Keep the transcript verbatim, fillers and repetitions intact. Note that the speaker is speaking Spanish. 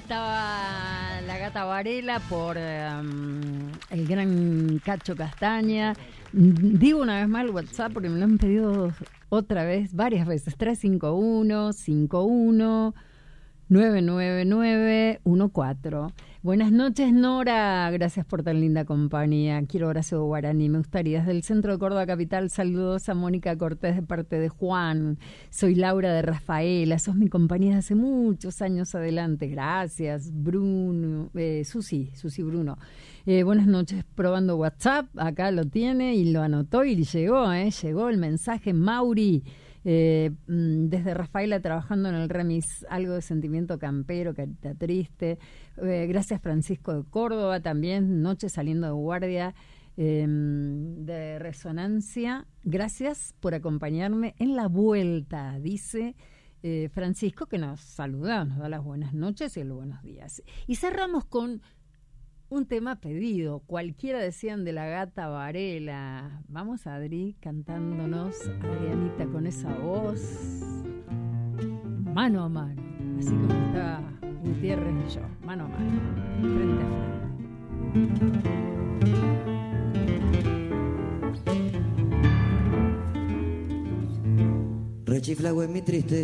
estaba La Gata Varela por um, el gran Cacho Castaña. Digo una vez más el WhatsApp porque me lo han pedido otra vez, varias veces. tres cinco uno, cinco uno, nueve nueve nueve uno cuatro. Buenas noches, Nora. Gracias por tan linda compañía. Quiero Horacio Guaraní. Me gustaría. Desde el centro de Córdoba Capital, saludos a Mónica Cortés de parte de Juan. Soy Laura de Rafaela. Sos mi compañía de hace muchos años adelante. Gracias, Bruno. Eh, Susi, Susi Bruno. Eh, buenas noches, probando WhatsApp. Acá lo tiene y lo anotó y llegó, ¿eh? Llegó el mensaje. Mauri. Eh, desde Rafaela trabajando en el remis, algo de sentimiento campero, carita triste. Eh, gracias Francisco de Córdoba también, noche saliendo de guardia eh, de resonancia. Gracias por acompañarme en la vuelta, dice eh, Francisco, que nos saluda, nos da las buenas noches y los buenos días. Y cerramos con un tema pedido, cualquiera decían de La Gata Varela. Vamos, Adri, cantándonos, Adrianita, con esa voz, mano a mano, así como está Gutiérrez y yo, mano a mano, frente a frente. Rechiflagüe mi triste